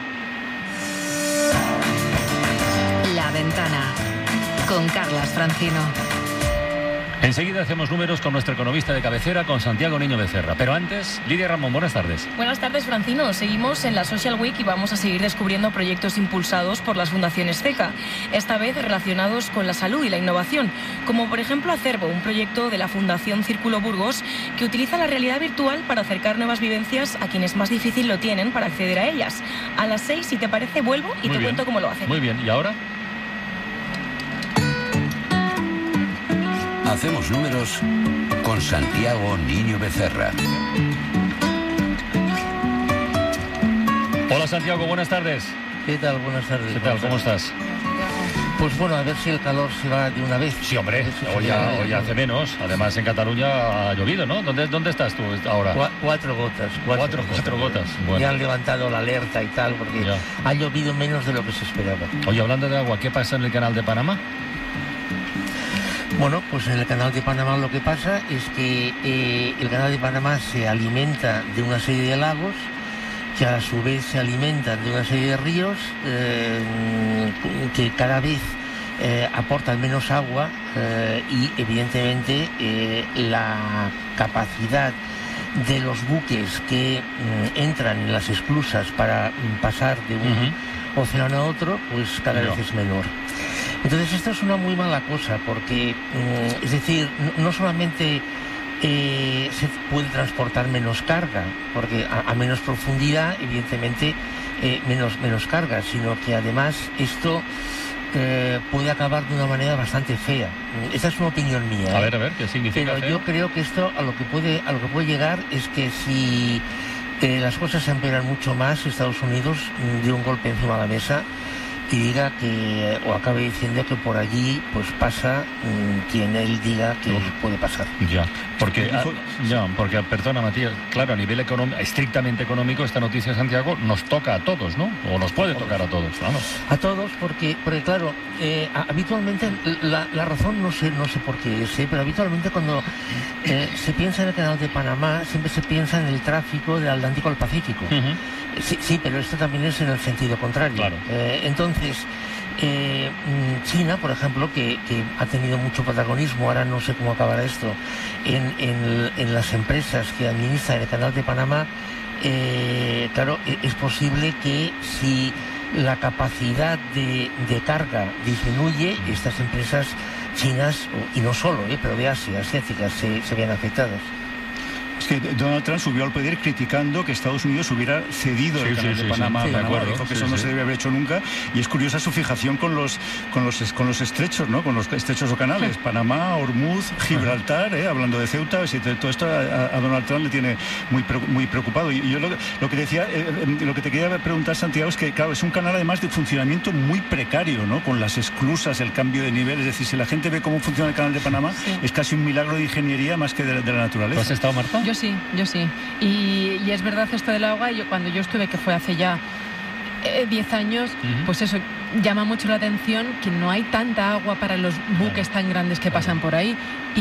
La Ventana, con Carlas Francino. Enseguida hacemos números con nuestro economista de cabecera, con Santiago Niño Becerra. Pero antes, Lidia Ramón, buenas tardes. Buenas tardes, Francino. Seguimos en la Social Week y vamos a seguir descubriendo proyectos impulsados por las fundaciones CECA, esta vez relacionados con la salud y la innovación, como por ejemplo Acervo, un proyecto de la Fundación Círculo Burgos que utiliza la realidad virtual para acercar nuevas vivencias a quienes más difícil lo tienen para acceder a ellas. A las seis, si te parece, vuelvo y Muy te bien. cuento cómo lo hacen. Muy bien, ¿y ahora? Hacemos números con Santiago Niño Becerra. Hola Santiago, buenas tardes. ¿Qué tal? Buenas tardes. ¿Qué tal? ¿Cómo estás? Pues bueno, a ver si el calor se va de una vez. Sí, hombre, hoy, ya, hoy hace menos. Además, en Cataluña ha llovido, ¿no? ¿Dónde, dónde estás tú ahora? Cu- cuatro gotas. Cuatro, Cuatro, cuatro gotas. Bueno. Ya han levantado la alerta y tal, porque Ya. ha llovido menos de lo que se esperaba. Oye, hablando de agua, ¿qué pasa en el canal de Panamá? Bueno, pues en el canal de Panamá lo que pasa es que eh, el canal de Panamá se alimenta de una serie de lagos que a su vez se alimentan de una serie de ríos eh, que cada vez eh, aportan menos agua eh, y evidentemente eh, la capacidad de los buques que mm, entran en las esclusas para mm, pasar de un uh-huh. océano a otro, pues cada No. vez es menor. Entonces esto es una muy mala cosa porque, mm, es decir, no, no solamente eh, se puede transportar menos carga, porque a, a menos profundidad, evidentemente, eh, menos, menos carga, sino que además esto eh, puede acabar de una manera bastante fea. Esta es una opinión mía. A ¿eh? ver, a ver, ¿qué significa Pero feo? yo creo que esto a lo que puede, a lo que puede llegar es que si eh, las cosas se empeoran mucho más, Estados Unidos mm, dé un golpe encima de la mesa y diga que, o acabe diciendo que por allí pues pasa mmm, quien él diga que puede pasar. Ya, porque, ah, ya, porque, perdona Matías, claro, a nivel económico, estrictamente económico, esta noticia, Santiago, nos toca a todos, ¿no? O nos puede tocar a todos, vamos. A todos, porque, porque claro, eh, habitualmente, la, la razón no sé, no sé por qué es, ¿eh? Pero habitualmente cuando eh, se piensa en el canal de Panamá, siempre se piensa en el tráfico del Atlántico al Pacífico. Uh-huh. Sí, sí, pero esto también es en el sentido contrario. Claro. Eh, entonces, eh, China, por ejemplo, que, que ha tenido mucho protagonismo, ahora no sé cómo acabará esto, en, en, en las empresas que administran el canal de Panamá, eh, claro, es posible que si la capacidad de, de carga disminuye, estas empresas chinas, y no solo, eh, pero de Asia, asiáticas, se, se vean afectadas. Es que Donald Trump subió al poder criticando que Estados Unidos hubiera cedido sí, el canal sí, de sí, Panamá sí, a de Panamá. acuerdo, Dijo que sí, eso no sí. se debe haber hecho nunca. Y es curiosa su fijación con los con los con los estrechos, ¿no? Con los estrechos o canales. Panamá, Hormuz, Gibraltar, ¿eh? Hablando de Ceuta. Si todo esto a, a Donald Trump le tiene muy muy preocupado. Y yo lo, lo que decía, eh, lo que te quería preguntar, Santiago, es que claro, es un canal además de funcionamiento muy precario, ¿no? Con las esclusas, el cambio de nivel. Es decir, si la gente ve cómo funciona el canal de Panamá, sí. Es casi un milagro de ingeniería más que de, de la naturaleza. ¿Tú has estado, Marta? Yo sí, yo sí. Y Y es verdad esto del agua, y yo, cuando yo estuve, que fue hace ya diez años, uh-huh. pues eso, llama mucho la atención que no hay tanta agua para los buques tan grandes que pasan por ahí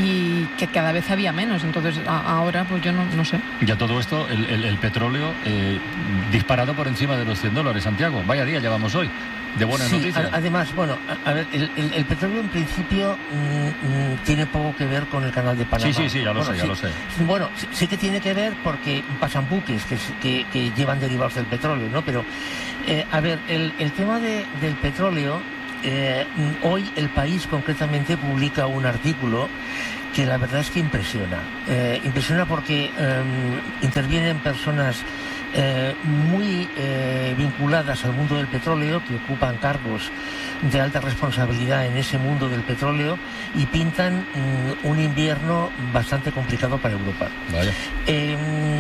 y que cada vez había menos. Entonces, a, ahora, pues yo no, no sé. Y a todo esto, el, el, el petróleo eh, disparado por encima de los cien dólares, Santiago. Vaya día llevamos hoy. De buenas sí, noticias. A, además, bueno, a, a ver, el, el, el petróleo en principio mmm, tiene poco que ver con el canal de Panamá. Sí, sí, sí, ya lo bueno, sé, ya sí, lo sé. Bueno, sí, sí que tiene que ver porque pasan buques que, que, que llevan derivados del petróleo, ¿no? Pero, eh, a ver, el, el tema de, del petróleo, eh, hoy El País concretamente publica un artículo que la verdad es que impresiona. Eh, impresiona porque eh, intervienen personas Eh, muy eh, vinculadas al mundo del petróleo, que ocupan cargos de alta responsabilidad en ese mundo del petróleo y pintan mm, un invierno bastante complicado para Europa. Vaya. Eh,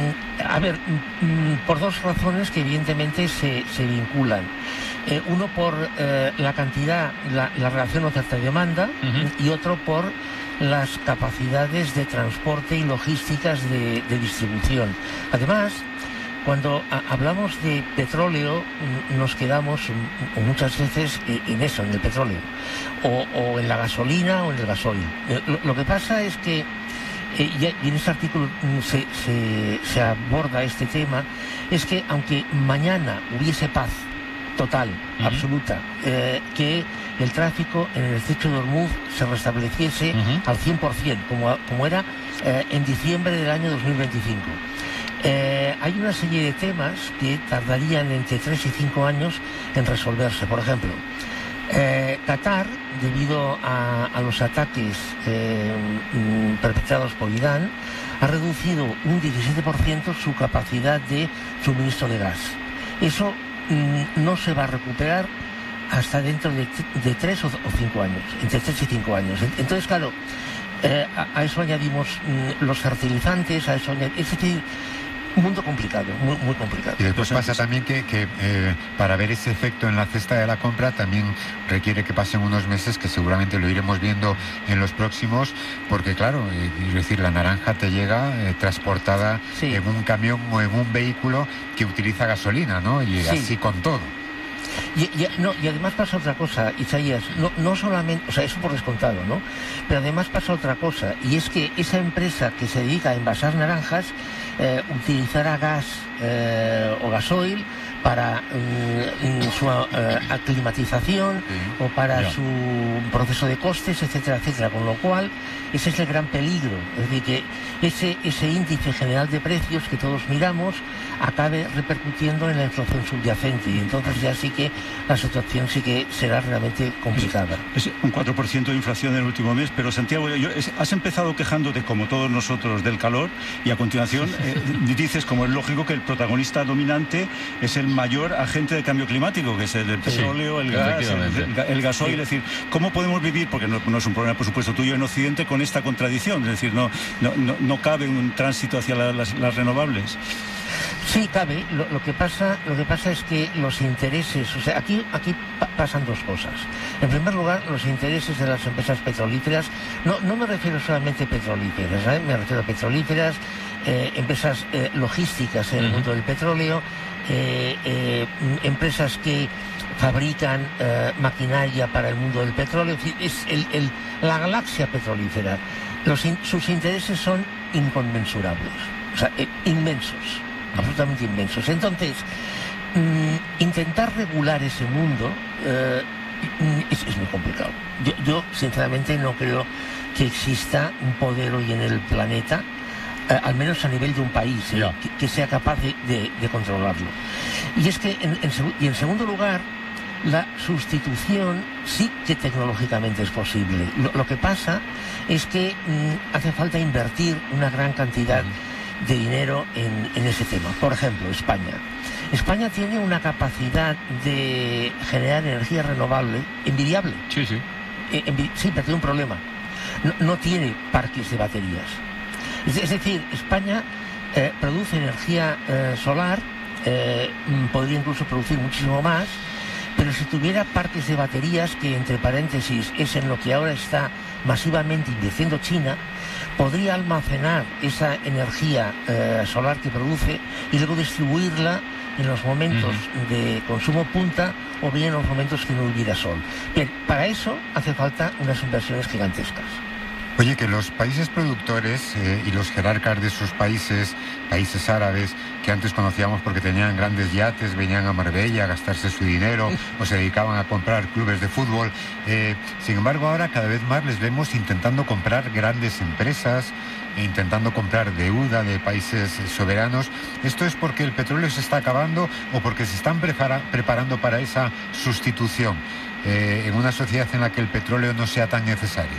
a ver, mm, por dos razones que evidentemente se, se vinculan. Eh, uno por eh, la cantidad, la, la relación oferta y demanda, uh-huh. y otro por las capacidades de transporte y logísticas de, de distribución. Además, cuando a, hablamos de petróleo, nos quedamos muchas veces en eso, en el petróleo, o, o en la gasolina o en el gasoil. Lo, lo que pasa es que, eh, y en este artículo se, se, se aborda este tema, es que aunque mañana hubiese paz total, uh-huh. absoluta, eh, que el tráfico en el estrecho de Hormuz se restableciese uh-huh. al cien por ciento, como, como era eh, en diciembre del año dos mil veinticinco. Eh, hay una serie de temas que tardarían entre tres y cinco años en resolverse. Por ejemplo, eh, Qatar, debido a, a los ataques eh, perpetrados por Irán, ha reducido un diecisiete por ciento su capacidad de suministro de gas. Eso mm, no se va a recuperar hasta dentro de, de tres o cinco años, entre tres y cinco años. Entonces, claro, eh, a, a eso añadimos mm, los fertilizantes, a eso añadimos... Es decir, un mundo complicado, muy, muy complicado. Y después pasa también que, que eh, para ver ese efecto en la cesta de la compra también requiere que pasen unos meses, que seguramente lo iremos viendo en los próximos, porque claro, eh, es decir, la naranja te llega eh, transportada sí. en un camión o en un vehículo que utiliza gasolina, ¿no? Y sí. así con todo. Y, y, no, y además pasa otra cosa, Isaías, no, no solamente, o sea, eso por descontado, ¿no? Pero además pasa otra cosa, y es que esa empresa que se dedica a envasar naranjas eh, utilizará gas eh, o gasoil para mm, su eh, aclimatización sí. o para yeah. su proceso de costes, etcétera, etcétera, con lo cual ese es el gran peligro, es decir, que ese, ese índice general de precios que todos miramos acabe repercutiendo en la inflación subyacente, y entonces ya sí que la situación sí que será realmente complicada. Es, es un cuatro por ciento de inflación en el último mes, pero Santiago, yo, es, has empezado quejándote, como todos nosotros, del calor, y a continuación eh, dices, como es lógico, que el protagonista dominante es el mayor agente de cambio climático, que es el, el petróleo, sí, el gas, el, el gasoil. Sí. Es decir, ¿cómo podemos vivir, porque no, no es un problema, por supuesto, tuyo en Occidente, con esta contradicción? Es decir, no, no, no, no cabe un tránsito hacia la, las, las renovables. Sí, cabe. Lo, lo que pasa, lo que pasa es que los intereses, o sea, aquí, aquí pa pasan dos cosas. En primer lugar, los intereses de las empresas petrolíferas, no, no me refiero solamente a petrolíferas, ¿eh? Me refiero a petrolíferas, eh, empresas eh, logísticas en el uh-huh. mundo del petróleo, eh, eh, empresas que fabrican eh, maquinaria para el mundo del petróleo, es decir, es el, el, la galaxia petrolífera. Los in, sus intereses son inconmensurables, o sea, eh, inmensos. Absolutamente inmensos. Entonces, mmm, intentar regular ese mundo eh, es, es muy complicado. Yo, yo, sinceramente, no creo que exista un poder hoy en el planeta, eh, al menos a nivel de un país, eh, yeah. que, que sea capaz de, de, de controlarlo. Y es que, en, en, y en segundo lugar, la sustitución sí que tecnológicamente es posible. Lo, lo que pasa es que mmm, hace falta invertir una gran cantidad mm. de dinero en, en ese tema. Por ejemplo, España. España tiene una capacidad de generar energía renovable envidiable. Sí, sí. Eh, envi sí, pero tiene un problema. No, no tiene parques de baterías. Es, es decir, España eh, produce energía eh, solar, eh, podría incluso producir muchísimo más, pero si tuviera parques de baterías, que entre paréntesis es en lo que ahora está masivamente invirtiendo China, podría almacenar esa energía eh, solar que produce y luego distribuirla en los momentos uh-huh. de consumo punta o bien en los momentos que no hubiera sol. Bien, para eso hace falta unas inversiones gigantescas. Oye, que los países productores eh, y los jerarcas de esos países, países árabes, que antes conocíamos porque tenían grandes yates, venían a Marbella a gastarse su dinero o se dedicaban a comprar clubes de fútbol, eh, sin embargo ahora cada vez más les vemos intentando comprar grandes empresas, intentando comprar deuda de países soberanos. ¿Esto es porque el petróleo se está acabando o porque se están prepara preparando para esa sustitución eh, en una sociedad en la que el petróleo no sea tan necesario?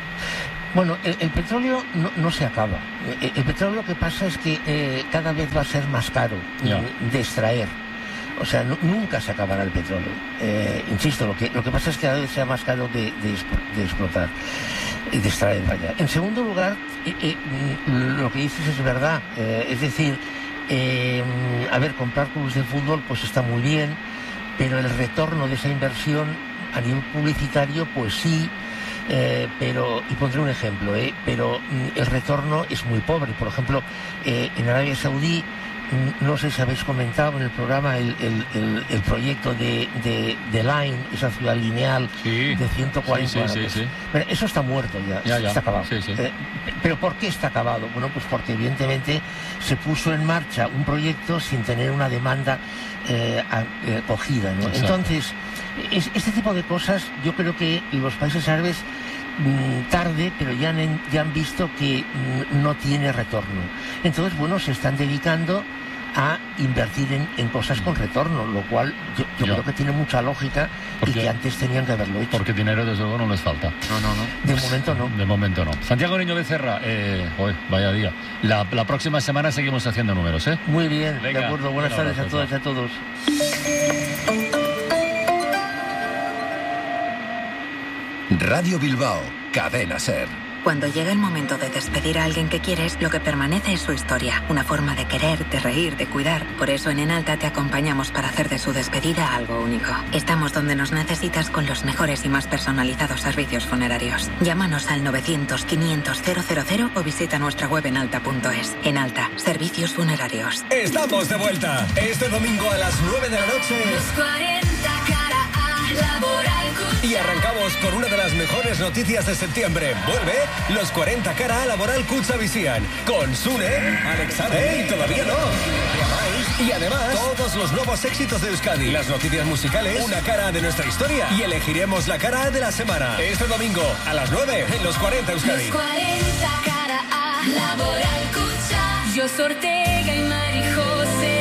Bueno, el, el petróleo no, no se acaba. El, el petróleo, lo que pasa es que eh, cada vez va a ser más caro yeah. de extraer. O sea, no, nunca se acabará el petróleo. Eh, insisto, lo que, lo que pasa es que cada vez sea más caro de, de, de explotar, de extraer, vaya. En segundo lugar, eh, eh, lo que dices es verdad. Eh, es decir, eh, a ver, comprar clubes de fútbol pues está muy bien, pero el retorno de esa inversión a nivel publicitario, pues sí. Eh, pero, y pondré un ejemplo, eh, pero mm, el retorno es muy pobre. Por ejemplo, eh, en Arabia Saudí no sé si habéis comentado en el programa el, el, el, el proyecto de, de, de Line, esa ciudad lineal sí. de ciento cuarenta. Sí, sí, sí, sí. Pero eso está muerto ya, ya, ya. está acabado. Sí, sí. Eh, ¿Pero por qué está acabado? Bueno, pues porque evidentemente se puso en marcha un proyecto sin tener una demanda eh, acogida, ¿no? Entonces, es, este tipo de cosas yo creo que los países árabes tarde, pero ya han, ya han visto que no tiene retorno. Entonces, bueno, se están dedicando a invertir en, en cosas con retorno, lo cual yo, yo, yo. creo que tiene mucha lógica y que antes tenían que haberlo hecho. Porque dinero, desde luego, no les falta. No, no, no. De momento no. De momento no. Santiago Niño Becerra, eh, oh, vaya día. La, la próxima semana seguimos haciendo números, ¿eh? Muy bien, Venga, de acuerdo. Buenas tardes a todas y a todos. Radio Bilbao, Cadena Ser. Cuando llega el momento de despedir a alguien que quieres, lo que permanece es su historia, una forma de querer, de reír, de cuidar. Por eso en Enalta te acompañamos para hacer de su despedida algo único. Estamos donde nos necesitas con los mejores y más personalizados servicios funerarios. Llámanos al novecientos, quinientos, cero cero cero o visita nuestra web enalta punto es. Enalta, servicios funerarios. Estamos de vuelta. Este domingo a las nueve de la noche. Los cuarenta cara a Laboral. Y arrancamos con una de las mejores noticias de septiembre. Vuelve los cuarenta cara a Laboral Kutxa Visian con Sune, Alexander y todavía no. Y además, todos los nuevos éxitos de Euskadi, las noticias musicales, una cara de nuestra historia y elegiremos la cara de la semana. Este domingo a las nueve en los cuarenta Euskadi. Los cuarenta cara a Laboral Kutxa. Yo Ortega y Mari José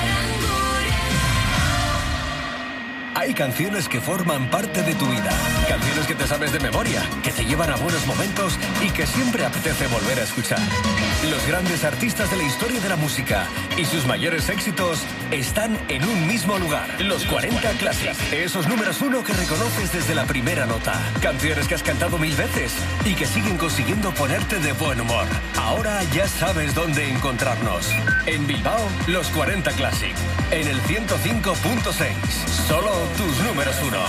Hay canciones que forman parte de tu vida, canciones que te sabes de memoria, que te llevan a buenos momentos y que siempre apetece volver a escuchar. Los grandes artistas de la historia de la música y sus mayores éxitos están en un mismo lugar. Los cuarenta Classic. Esos números uno que reconoces desde la primera nota. Canciones que has cantado mil veces y que siguen consiguiendo ponerte de buen humor. Ahora ya sabes dónde encontrarnos. En Bilbao, los cuarenta Classic. En el ciento cinco punto seis. Solo tus números uno.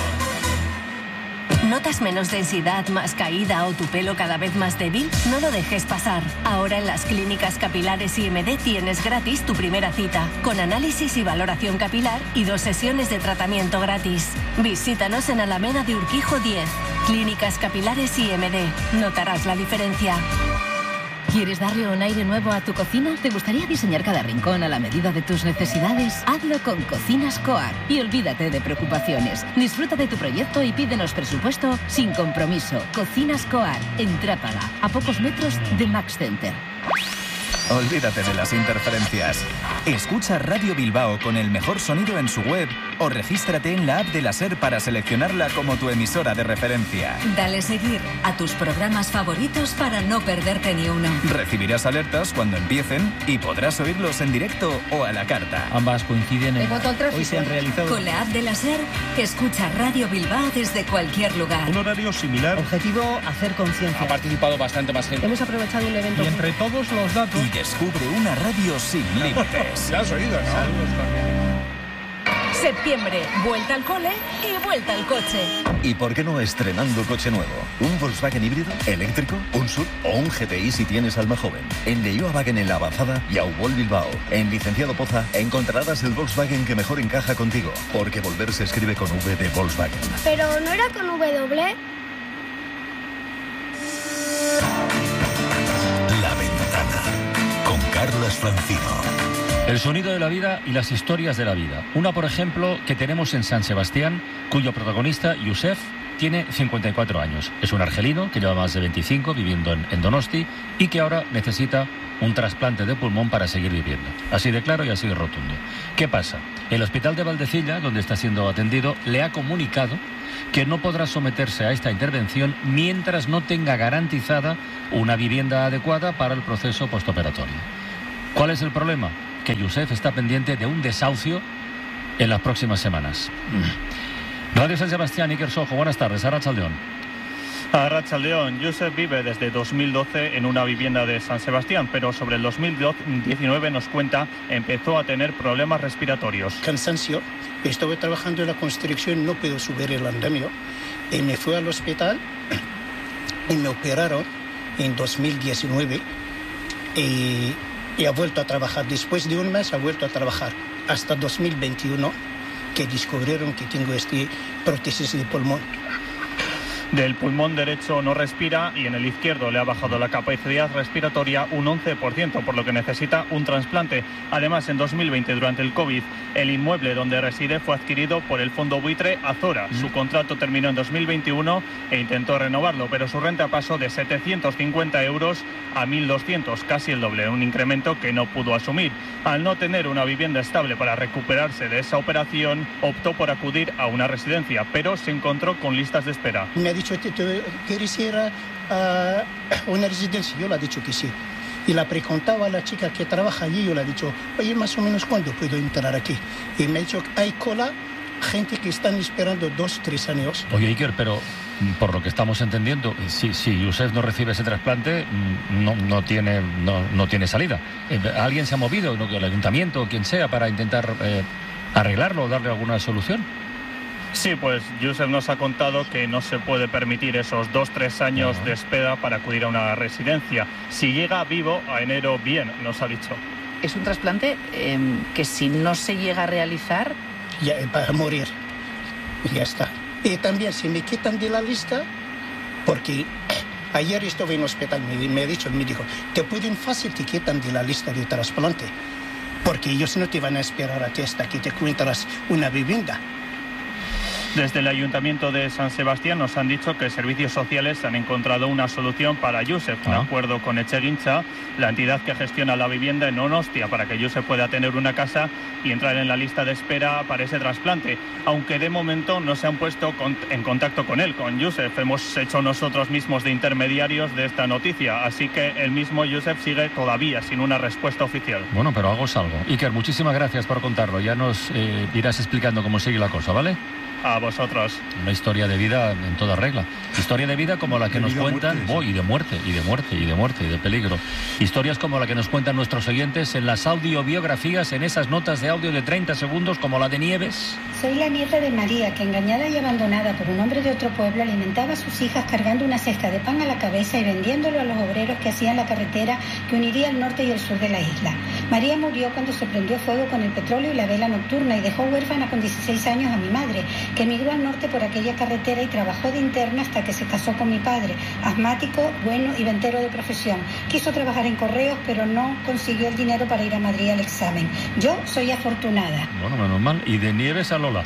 ¿Notas menos densidad, más caída o tu pelo cada vez más débil? No lo dejes pasar. Ahora en las clínicas capilares I M D tienes gratis tu primera cita, con análisis y valoración capilar y dos sesiones de tratamiento gratis. Visítanos en Alameda de Urquijo diez. Clínicas capilares I M D. Notarás la diferencia. ¿Quieres darle un aire nuevo a tu cocina? ¿Te gustaría diseñar cada rincón a la medida de tus necesidades? Hazlo con Cocinas Coar y olvídate de preocupaciones. Disfruta de tu proyecto y pídenos presupuesto sin compromiso. Cocinas Coar, en Trápaga, a pocos metros de Max Center. Olvídate de las interferencias. Escucha Radio Bilbao con el mejor sonido en su web o regístrate en la app de la SER para seleccionarla como tu emisora de referencia. Dale seguir a tus programas favoritos para no perderte ni uno. Recibirás alertas cuando empiecen y podrás oírlos en directo o a la carta. Ambas coinciden en... Hoy se han realizado... Con la app de la SER, escucha Radio Bilbao desde cualquier lugar. Un horario similar. Objetivo, hacer conciencia. Ha participado bastante más gente. Hemos aprovechado el evento. Y entre todos los datos... Y descubre una radio sin límites. Ya has oído, ¿no? Septiembre, vuelta al cole y vuelta al coche. ¿Y por qué no estrenando coche nuevo? ¿Un Volkswagen híbrido, eléctrico, un S U V o un G T I si tienes alma joven? En Leioa Wagen en La Avanzada y Aubol Bilbao. En Licenciado Poza encontrarás el Volkswagen que mejor encaja contigo, porque volver se escribe con V de Volkswagen. ¿Pero no era con W? La Ventana, con Carlas Francino. El sonido de la vida y las historias de la vida. Una, por ejemplo, que tenemos en San Sebastián, cuyo protagonista, Youssef, tiene cincuenta y cuatro años. Es un argelino que lleva más de veinticinco viviendo en, en Donosti y que ahora necesita un trasplante de pulmón para seguir viviendo. Así de claro y así de rotundo. ¿Qué pasa? El hospital de Valdecilla, donde está siendo atendido, le ha comunicado que no podrá someterse a esta intervención mientras no tenga garantizada una vivienda adecuada para el proceso postoperatorio. ¿Cuál es el problema? Que Youssef está pendiente de un desahucio en las próximas semanas. Radio San Sebastián, Iker Sojo, buenas tardes. Arratsaldeon. Arratsaldeon. Youssef vive desde dos mil doce en una vivienda de San Sebastián, pero sobre el dos mil diecinueve, nos cuenta, empezó a tener problemas respiratorios. Cansancio. Estuve trabajando en la construcción, no puedo subir el andamio. Y me fui al hospital y me operaron en dos mil diecinueve. Y y ha vuelto a trabajar. Después de un mes ha vuelto a trabajar hasta dos mil veintiuno, que descubrieron que tengo este prótesis de pulmón. Del pulmón derecho no respira y en el izquierdo le ha bajado la capacidad respiratoria un once por ciento, por lo que necesita un trasplante. Además, en dos mil veinte, durante el COVID, el inmueble donde reside fue adquirido por el fondo buitre Azora. Mm. Su contrato terminó en dos mil veintiuno e intentó renovarlo, pero su renta pasó de setecientos cincuenta euros a mil doscientos, casi el doble, un incremento que no pudo asumir. Al no tener una vivienda estable para recuperarse de esa operación, optó por acudir a una residencia, pero se encontró con listas de espera. Me ha dicho, ¿quieres ir a una residencia? Yo le he dicho que sí. Y la preguntaba a la chica que trabaja allí, yo le he dicho, oye, más o menos ¿cuándo puedo entrar aquí? Y me ha dicho, hay cola, gente que están esperando dos, tres años. Oye, Iker, pero por lo que estamos entendiendo, si, si Josep no recibe ese trasplante, no, no, tiene, no, no tiene salida. ¿Alguien se ha movido, el ayuntamiento o quien sea, para intentar eh, arreglarlo o darle alguna solución? Sí, pues Josep nos ha contado que no se puede permitir esos dos, tres años uh-huh. de espera para acudir a una residencia. Si llega vivo a enero, bien, nos ha dicho. Es un trasplante eh, que si no se llega a realizar... Ya, para morir. Ya está. Y también si me quitan de la lista, porque ayer estuve en el hospital, me, me ha dicho el médico, te pueden fácil, te quitan de la lista de trasplante, porque ellos no te van a esperar a ti hasta que te encuentras una vivienda. Desde el Ayuntamiento de San Sebastián nos han dicho que Servicios Sociales han encontrado una solución para Josep, un ah. acuerdo con Etxegintza, la entidad que gestiona la vivienda en Donostia, para que Josep pueda tener una casa y entrar en la lista de espera para ese trasplante, aunque de momento no se han puesto con, en contacto con él, con Josep. Hemos hecho nosotros mismos de intermediarios de esta noticia, así que el mismo Josep sigue todavía sin una respuesta oficial. Bueno, pero algo es algo. Iker, muchísimas gracias por contarlo. Ya nos eh, irás explicando cómo sigue la cosa, ¿vale? A vosotros. Una historia de vida en toda regla. Historia de vida como la que nos cuentan, oh, y de muerte, y de muerte, y de muerte, y de peligro. Historias como la que nos cuentan nuestros oyentes en las audiobiografías, en esas notas de audio de treinta segundos, como la de Nieves. Soy la nieta de María, que engañada y abandonada por un hombre de otro pueblo, alimentaba a sus hijas cargando una cesta de pan a la cabeza y vendiéndolo a los obreros que hacían la carretera que uniría el norte y el sur de la isla. María murió cuando se prendió fuego con el petróleo y la vela nocturna y dejó huérfana con dieciséis años a mi madre, que emigró al norte por aquella carretera y trabajó de interna hasta que se casó con mi padre, asmático, bueno y ventero de profesión. Quiso trabajar en correos, pero no consiguió el dinero para ir a Madrid al examen. Yo soy afortunada. Bueno, menos mal. Y de Nieves a Lola.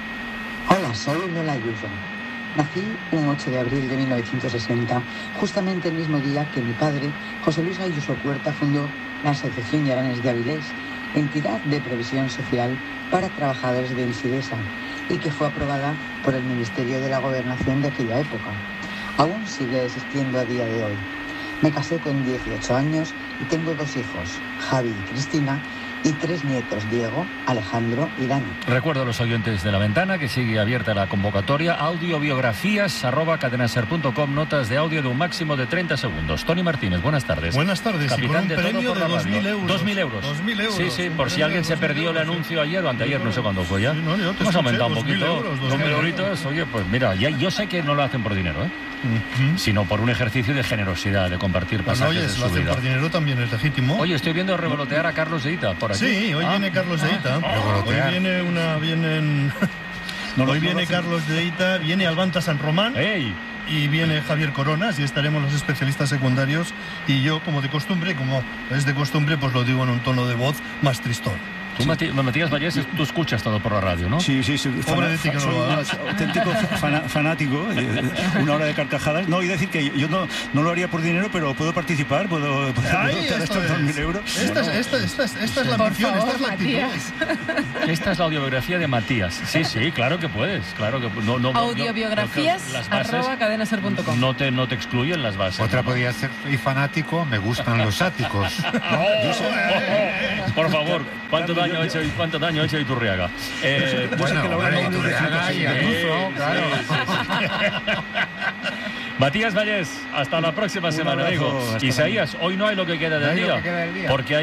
Hola, soy Lola Ayuso. Nací un ocho de abril de mil novecientos sesenta, justamente el mismo día que mi padre, José Luis Ayuso Puerta, fundó la Asociación Llaranes de Avilés, entidad de previsión social para trabajadores de Insidesa, y que fue aprobada por el Ministerio de la Gobernación de aquella época. Aún sigue existiendo a día de hoy. Me casé con dieciocho años y tengo dos hijos, Javi y Cristina, y tres nietos, Diego, Alejandro y Dani. Recuerdo a los oyentes de La Ventana que sigue abierta la convocatoria audiobiografías arroba cadenaser punto com, notas de audio de un máximo de treinta segundos. Tony Martínez, buenas tardes. Buenas tardes. Capitán y con un de premio todo por de dos mil euros. dos mil euros. dos mil euros. Sí, sí, por si alguien se perdió el anuncio ayer o anteayer, no sé cuándo fue ya. Sí, no, yo te Hemos escuché, aumentado un poquito. Euros, dos mil euritos. Oye, pues mira, ya, yo sé que no lo hacen por dinero, ¿eh? Uh-huh. Sino por un ejercicio de generosidad, de compartir pasajes bueno, oye, de su lo hacen vida. por dinero también es legítimo. Oye, estoy viendo revolotear a Carlos de Ita por aquí. Sí, hoy ah. viene Carlos de Ita. Ah. Hoy viene una... Vienen... no, hoy no, viene no Carlos de Ita, viene Albanta San Román. ¡Ey! Y viene Javier Coronas y estaremos los especialistas secundarios. Y yo, como de costumbre, como es de costumbre, pues lo digo en un tono de voz más tristón. Tú, sí. Matías Vallés, tú escuchas todo por la radio, ¿no? Sí, sí, sí. Pobre de ti que no lo hagas. Auténtico fana, fanático, una hora de carcajadas. No, y decir que yo no, no lo haría por dinero, pero puedo participar, puedo, puedo Ay, optar estos dos mil euros. Esta, bueno, es, esta, esta, esta, esta es la ambición, esta es la actitud. Esta es la audiobiografía de Matías. Sí, sí, claro que puedes. Claro que no, no, Audiobiografías no, no, arroba cadenaser punto com. No te, no te excluyen las bases. Otra ¿no? podría ser, soy fanático, me gustan los áticos. Oh, por favor, ¿cuánto daño ha hecho? ¿Cuánto daño ha hecho Iturriaga? Eh, bueno, que bueno, Iturriaga y Ayuso, claro. Matías Vallés, hasta la próxima semana, amigo. Isaías, hoy no hay lo que queda del día, día, porque hay